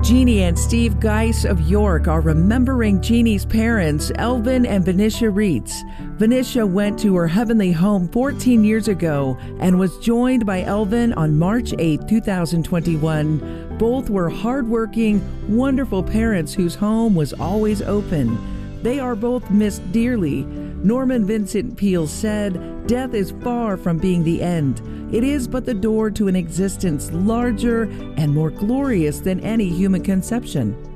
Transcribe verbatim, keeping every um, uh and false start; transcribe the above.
Jeannie and Steve Geis of York are remembering Jeannie's parents, Elvin and Venetia Reitz. Venetia went to her heavenly home fourteen years ago and was joined by Elvin on March eighth, two thousand twenty-one. Both were hardworking, wonderful parents whose home was always open. They are both missed dearly. Norman Vincent Peale said, "Death is far from being the end. It is but the door to an existence larger and more glorious than any human conception."